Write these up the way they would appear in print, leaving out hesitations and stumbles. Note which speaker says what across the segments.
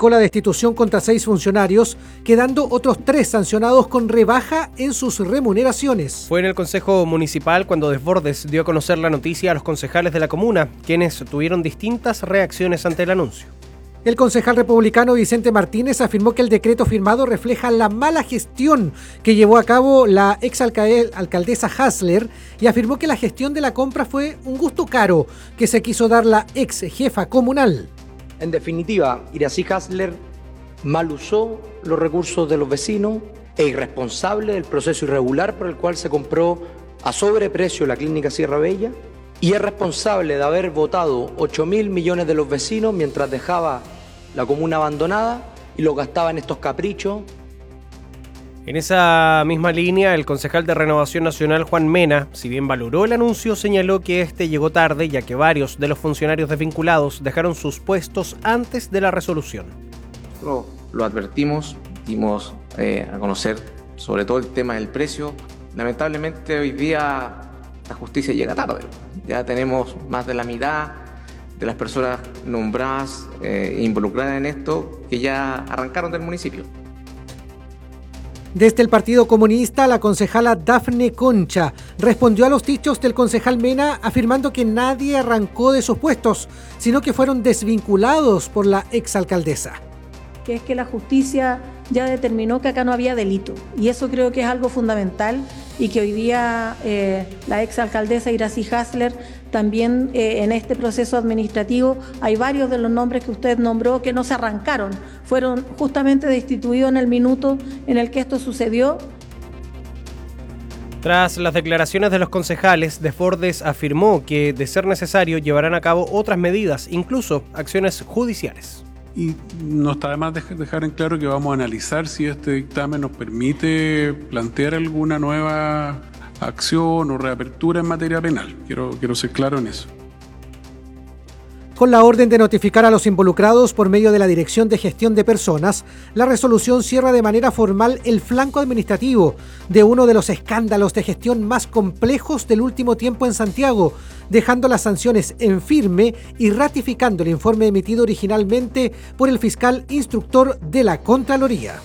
Speaker 1: aplicó la destitución contra 6 funcionarios, quedando otros 3 sancionados con rebaja en sus remuneraciones.
Speaker 2: Fue en el Consejo Municipal cuando Desbordes dio a conocer la noticia a los concejales de la comuna, quienes tuvieron distintas reacciones ante el anuncio.
Speaker 1: El concejal republicano Vicente Martínez afirmó que el decreto firmado refleja la mala gestión que llevó a cabo la exalcaldesa Hasler y afirmó que la gestión de la compra fue un gusto caro que se quiso dar la ex jefa comunal.
Speaker 3: En definitiva, Iracy Hasler mal usó los recursos de los vecinos e irresponsable del proceso irregular por el cual se compró a sobreprecio la clínica Sierra Bella, y es responsable de haber votado 8.000 millones de los vecinos mientras dejaba la comuna abandonada y lo gastaba en estos caprichos.
Speaker 2: En esa misma línea, el concejal de Renovación Nacional, Juan Mena, si bien valoró el anuncio, señaló que este llegó tarde, ya que varios de los funcionarios desvinculados dejaron sus puestos antes de la resolución.
Speaker 4: Nosotros lo advertimos, dimos a conocer sobre todo el tema del precio. Lamentablemente hoy día la justicia llega tarde. Ya tenemos más de la mitad de las personas nombradas e involucradas en esto que ya arrancaron del municipio.
Speaker 1: Desde el Partido Comunista, la concejala Dafne Concha respondió a los dichos del concejal Mena afirmando que nadie arrancó de sus puestos, sino que fueron desvinculados por la exalcaldesa.
Speaker 5: Que es que la justicia ya determinó que acá no había delito, y eso creo que es algo fundamental, y que hoy día la exalcaldesa Iracy Hasler también en este proceso administrativo hay varios de los nombres que usted nombró que no se arrancaron, fueron justamente destituidos en el minuto en el que esto sucedió.
Speaker 2: Tras las declaraciones de los concejales, Desbordes afirmó que, de ser necesario, llevarán a cabo otras medidas, incluso acciones judiciales.
Speaker 6: Y no está de más dejar en claro que vamos a analizar si este dictamen nos permite plantear alguna nueva acción o reapertura en materia penal. Quiero ser claro en eso.
Speaker 1: Con la orden de notificar a los involucrados por medio de la Dirección de Gestión de Personas, la resolución cierra de manera formal el flanco administrativo de uno de los escándalos de gestión más complejos del último tiempo en Santiago, dejando las sanciones en firme y ratificando el informe emitido originalmente por el fiscal instructor de la Contraloría.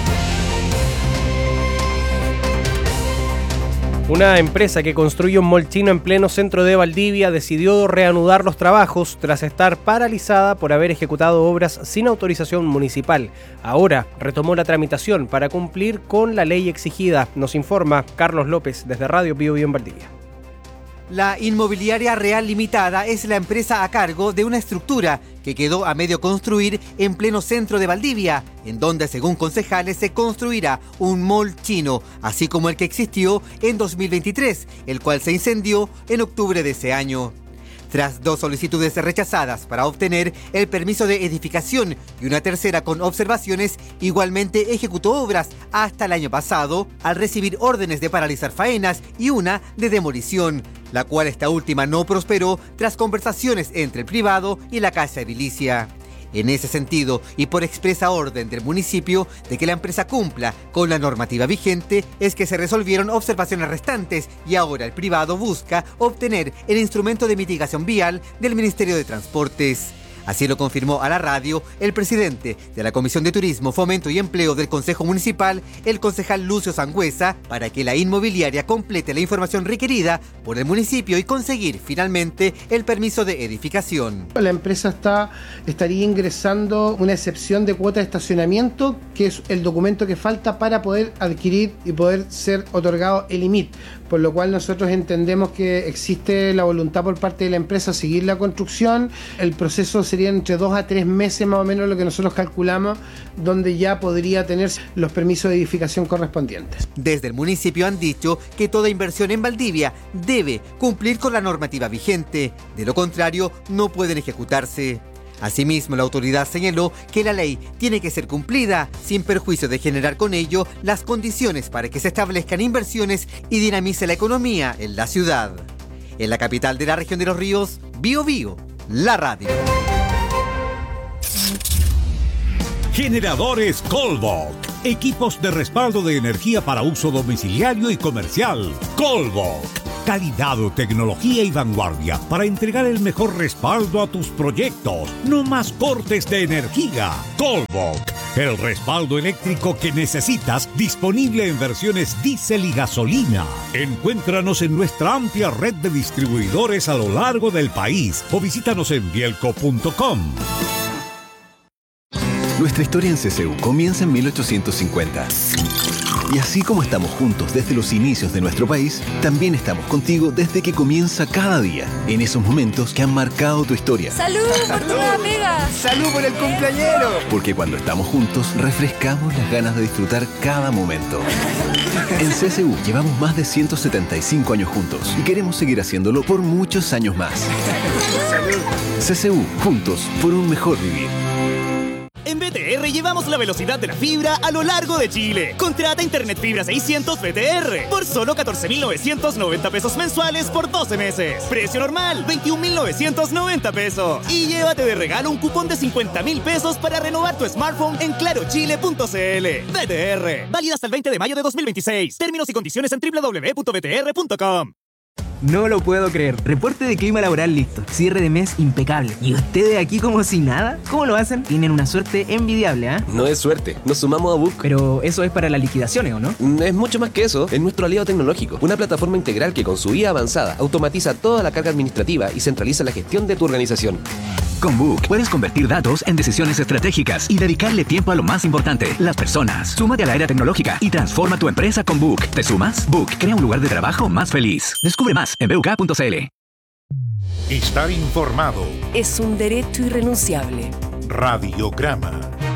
Speaker 2: Una empresa que construye un mall chino en pleno centro de Valdivia decidió reanudar los trabajos tras estar paralizada por haber ejecutado obras sin autorización municipal. Ahora retomó la tramitación para cumplir con la ley exigida, nos informa Carlos López desde Radio Bio Bio en Valdivia.
Speaker 7: La Inmobiliaria Real Limitada es la empresa a cargo de una estructura que quedó a medio construir en pleno centro de Valdivia, en donde, según concejales, se construirá un mall chino, así como el que existió en 2023, el cual se incendió en octubre de ese año. Tras 2 solicitudes rechazadas para obtener el permiso de edificación y una tercera con observaciones, igualmente ejecutó obras hasta el año pasado al recibir órdenes de paralizar faenas y una de demolición, la cual esta última no prosperó tras conversaciones entre el privado y la Casa Edilicia. En ese sentido, y por expresa orden del municipio de que la empresa cumpla con la normativa vigente, es que se resolvieron observaciones restantes y ahora el privado busca obtener el instrumento de mitigación vial del Ministerio de Transportes. Así lo confirmó a la radio el presidente de la Comisión de Turismo, Fomento y Empleo del Consejo Municipal, el concejal Lucio Sangüesa, para que la inmobiliaria complete la información requerida por el municipio y conseguir finalmente el permiso de edificación.
Speaker 8: La empresa estaría ingresando una excepción de cuota de estacionamiento, que es el documento que falta para poder adquirir y poder ser otorgado el IMIT, por lo cual nosotros entendemos que existe la voluntad por parte de la empresa a seguir la construcción. El proceso sería entre 2 a 3 meses más o menos lo que nosotros calculamos, donde ya podría tener los permisos de edificación correspondientes.
Speaker 7: Desde el municipio han dicho que toda inversión en Valdivia debe cumplir con la normativa vigente, de lo contrario no pueden ejecutarse. Asimismo, la autoridad señaló que la ley tiene que ser cumplida, sin perjuicio de generar con ello las condiciones para que se establezcan inversiones y dinamice la economía en la ciudad. En la capital de la región de Los Ríos, Bio Bio, la radio.
Speaker 9: Generadores Colbok. Equipos de respaldo de energía para uso domiciliario y comercial. Colbok. Calidad, tecnología y vanguardia para entregar el mejor respaldo a tus proyectos. No más cortes de energía. Colbok, el respaldo eléctrico que necesitas, disponible en versiones diésel y gasolina. Encuéntranos en nuestra amplia red de distribuidores a lo largo del país o visítanos en bielco.com.
Speaker 10: Nuestra historia en CCU comienza en 1850. Y así como estamos juntos desde los inicios de nuestro país, también estamos contigo desde que comienza cada día, en esos momentos que han marcado tu historia.
Speaker 11: ¡Salud por tu nueva pega!
Speaker 10: ¡Salud por el cumpleañero! Porque cuando estamos juntos, refrescamos las ganas de disfrutar cada momento. En CCU llevamos más de 175 años juntos y queremos seguir haciéndolo por muchos años más. CCU, juntos por un mejor vivir.
Speaker 12: En BTR llevamos la velocidad de la fibra a lo largo de Chile. Contrata Internet Fibra 600 BTR por solo 14.990 pesos mensuales por 12 meses. Precio normal, 21.990 pesos. Y llévate de regalo un cupón de 50.000 pesos para renovar tu smartphone en clarochile.cl. BTR, válida hasta el 20 de mayo de 2026. Términos y condiciones en www.btr.com.
Speaker 13: No lo puedo creer. Reporte de clima laboral listo. Cierre de mes impecable. ¿Y ustedes aquí como si nada? ¿Cómo lo hacen? Tienen una suerte envidiable, ¿eh?
Speaker 14: No es suerte. Nos sumamos a Book.
Speaker 13: Pero eso es para las liquidaciones, ¿o no?
Speaker 14: Es mucho más que eso. Es nuestro aliado tecnológico. Una plataforma integral que con su IA avanzada automatiza toda la carga administrativa y centraliza la gestión de tu organización.
Speaker 15: Con Book puedes convertir datos en decisiones estratégicas y dedicarle tiempo a lo más importante, las personas. Súmate a la era tecnológica y transforma tu empresa con Book. ¿Te sumas? Book crea un lugar de trabajo más feliz. Descubre más en buk.cl.
Speaker 9: Estar informado
Speaker 11: es un derecho irrenunciable.
Speaker 9: Radiograma.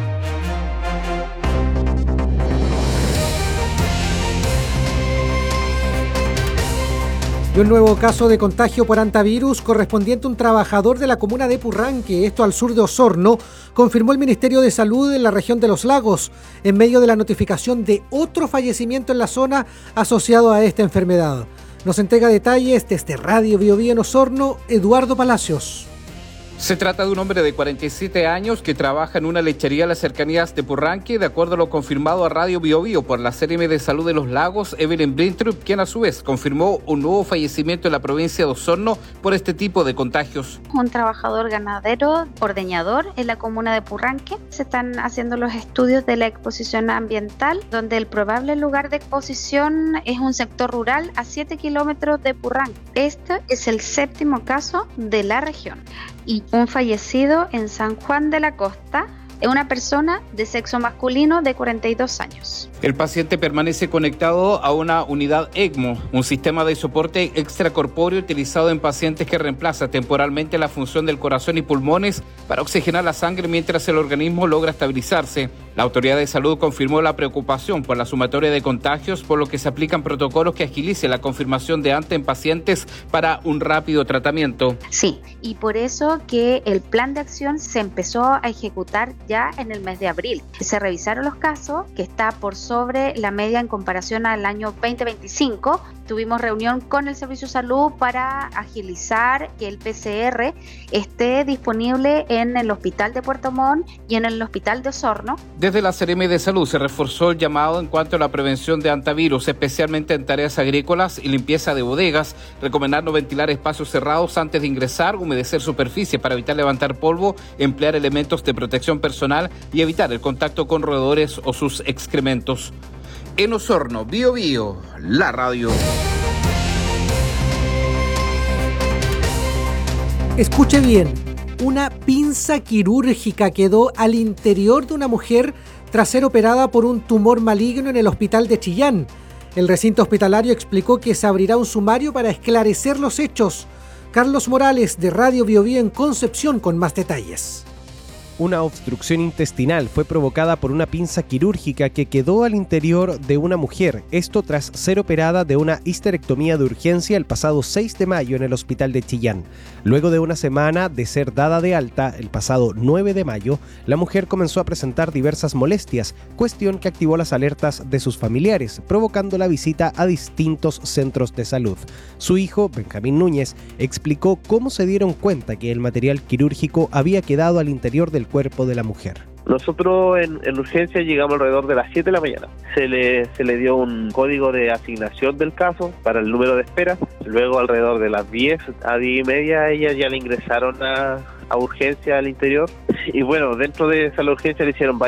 Speaker 1: Y un nuevo caso de contagio por hantavirus correspondiente a un trabajador de la comuna de Purranque, esto al sur de Osorno, confirmó el Ministerio de Salud en la región de Los Lagos, en medio de la notificación de otro fallecimiento en la zona asociado a esta enfermedad. Nos entrega detalles desde Radio Biobío en Osorno, Eduardo Palacios.
Speaker 16: Se trata de un hombre de 47 años que trabaja en una lechería en las cercanías de Purranque, de acuerdo a lo confirmado a Radio Biobío por la CRM de Salud de Los Lagos, Evelyn Brintrup, quien a su vez confirmó un nuevo fallecimiento en la provincia de Osorno por este tipo de contagios.
Speaker 17: Un trabajador ganadero, ordeñador en la comuna de Purranque. Se están haciendo los estudios de la exposición ambiental, donde el probable lugar de exposición es un sector rural a 7 kilómetros de Purranque. Este es el 7º caso de la región. Y un fallecido en San Juan de la Costa, una persona de sexo masculino de 42 años.
Speaker 16: El paciente permanece conectado a una unidad ECMO, un sistema de soporte extracorpóreo utilizado en pacientes que reemplaza temporalmente la función del corazón y pulmones para oxigenar la sangre mientras el organismo logra estabilizarse. La autoridad de salud confirmó la preocupación por la sumatoria de contagios, por lo que se aplican protocolos que agilicen la confirmación de alta en pacientes para un rápido tratamiento.
Speaker 17: Sí, y por eso que el plan de acción se empezó a ejecutar ya en el mes de abril. Se revisaron los casos, que está por sobre la media en comparación al año 2025. Tuvimos reunión con el Servicio de Salud para agilizar que el PCR esté disponible en el Hospital de Puerto Montt y en el Hospital de Osorno.
Speaker 16: Desde la CRM de Salud se reforzó el llamado en cuanto a la prevención de hantavirus, especialmente en tareas agrícolas y limpieza de bodegas, recomendando ventilar espacios cerrados antes de ingresar, humedecer superficie para evitar levantar polvo, emplear elementos de protección personal y evitar el contacto con roedores o sus excrementos. En Osorno, Biobío, la radio.
Speaker 1: Escuche bien, una pinza quirúrgica quedó al interior de una mujer tras ser operada por un tumor maligno en el hospital de Chillán. El recinto hospitalario explicó que se abrirá un sumario para esclarecer los hechos. Carlos Morales, de Radio Biobío en Concepción, con más detalles.
Speaker 2: Una obstrucción intestinal fue provocada por una pinza quirúrgica que quedó al interior de una mujer, esto tras ser operada de una histerectomía de urgencia el pasado 6 de mayo en el hospital de Chillán. Luego de una semana de ser dada de alta, el pasado 9 de mayo, la mujer comenzó a presentar diversas molestias, cuestión que activó las alertas de sus familiares, provocando la visita a distintos centros de salud. Su hijo, Benjamín Núñez, explicó cómo se dieron cuenta que el material quirúrgico había quedado al interior del cuerpo de la mujer.
Speaker 18: Nosotros en urgencia llegamos alrededor de las 7 de la mañana. Se le dio un código de asignación del caso para el número de espera. Luego alrededor de las 10 a 10 y media ella ya le ingresaron a urgencia al interior. Y bueno, dentro de esa urgencia le hicieron